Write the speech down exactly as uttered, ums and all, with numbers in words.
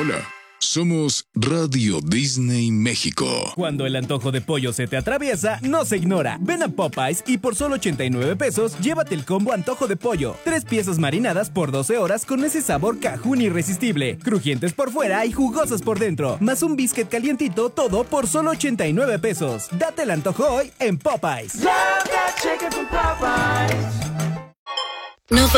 Hola, somos Radio Disney México. Cuando el antojo de pollo se te atraviesa, no se ignora. Ven a Popeyes y por solo ochenta y nueve pesos, llévate el combo antojo de pollo. Tres piezas marinadas por doce horas con ese sabor cajún irresistible. Crujientes por fuera y jugosas por dentro. Más un biscuit calientito, todo por solo ochenta y nueve pesos. Date el antojo hoy en Popeyes. Love that chicken from Popeyes. No